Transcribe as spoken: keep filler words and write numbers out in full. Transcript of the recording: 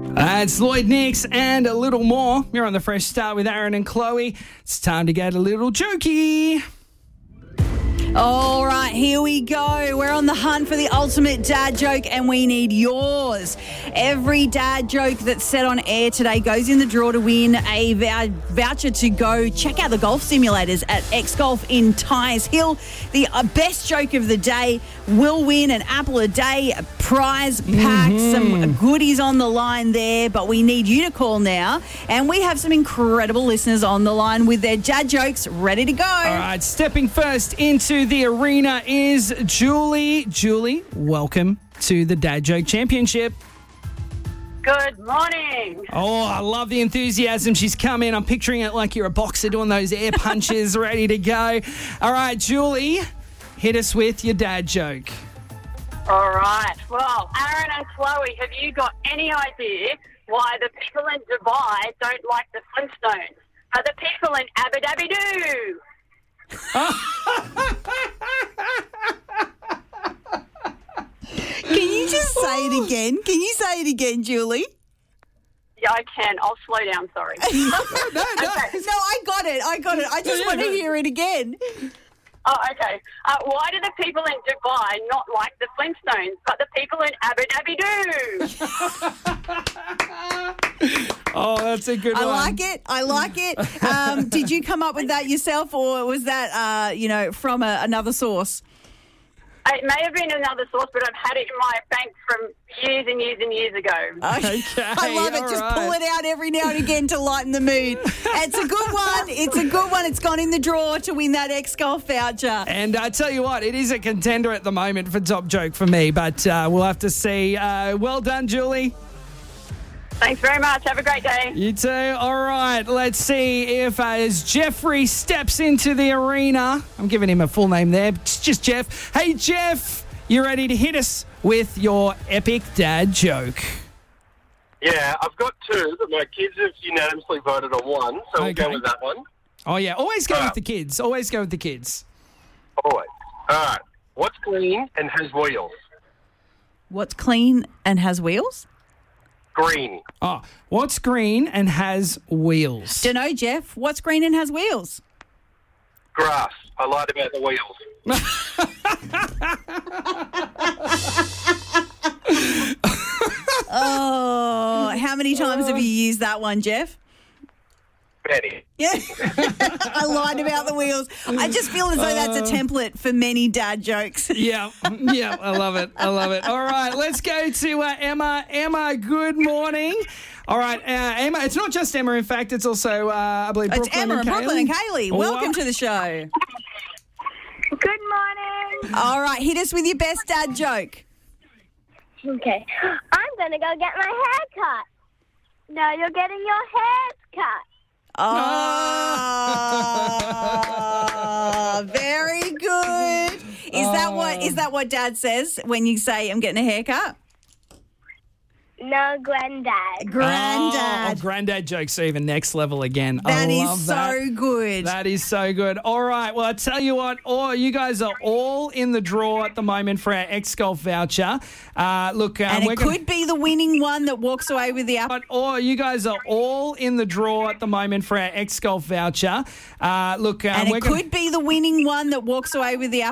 That's Lloyd Nix and a little more. You're on the Fresh Start with Aaron and Chloe. It's time to get a little jokey. All right, here we go. We're on the hunt for the ultimate dad joke, and we need yours. Every dad joke that's said on air today goes in the draw to win a vou- voucher to go check out the golf simulators at X Golf in Tyers Hill. The uh, best joke of the day will win an apple a day, a prize pack, mm-hmm. some goodies on the line there, but we need you to call now. And we have some incredible listeners on the line with their dad jokes ready to go. All right, stepping first into the arena is Julie. Julie, welcome to the Dad Joke Championship. Good morning. Oh, I love the enthusiasm. She's come in. I'm picturing it like you're a boxer doing those air punches, ready to go. All right, Julie, hit us with your dad joke. All right. Well, Aaron and Chloe, have you got any idea why the people in Dubai don't like the Flintstones, but the people in Abu Dhabi do? Can you just say it again? Can you say it again, Julie? Yeah, I can. I'll slow down, sorry. no, no, no. Okay. No, I got it. I got it. I just want to hear it again. Oh, okay. Uh, why do the people in Dubai not like the Flintstones, but the people in Abu Dhabi do? Oh, that's a good I one. I like it. I like it. Um, did you come up with that yourself, or was that, uh, you know, from a, another source? It may have been another source, but I've had it in my bank from years and years and years ago. Okay. I love it. Just right. pull it out every now and again to lighten the mood. It's a good one. It's a good one. It's gone in the draw to win that X Golf voucher. And I tell you what, it is a contender at the moment for top joke for me, but uh, we'll have to see. Uh, well done, Julie. Thanks very much. Have a great day. You too. All right. Let's see if uh, as Jeffrey steps into the arena. I'm giving him a full name there. It's just Jeff. Hey, Jeff, you ready to hit us with your epic dad joke? Yeah, I've got two, but my kids have unanimously voted on one, so Okay. we'll go with that one. Oh, yeah. Always go Uh, with the kids. Always go with the kids. Always. All right. What's clean and has wheels? What's clean and has wheels? Green. Oh, what's green and has wheels? Dunno, Jeff. What's green and has wheels? Grass. I lied about the wheels. Oh, how many times have you used that one, Jeff? Betty. Yeah. I lied about the wheels. I just feel as though that's a template for many dad jokes. Yeah, yeah, I love it. I love it. All right, let's go to uh, Emma. Emma, good morning. All right, uh, Emma, it's not just Emma, in fact, it's also, uh, I believe, Brooklyn It's Emma and and Brooklyn and Kaylee. Kaylee. Welcome to the show. Good morning. All right, hit us with your best dad joke. Okay. I'm going to go get my hair cut. No, you're getting your hair cut. Oh, very good. Is that what is that what Dad says when you say I'm getting a haircut? No, Granddad. Granddad. Oh, oh, granddad jokes are even next level again. That I is love so that. good. That is so good. All right. Well, I tell you what, oh, you guys are all in the draw at the moment for our X Golf voucher. Uh, look, um, and we're it gonna, could be the winning one that walks away with the apple. But, oh, you guys are all in the draw at the moment for our X Golf voucher. Uh, look, um, And we're it gonna, could be the winning one that walks away with the apple.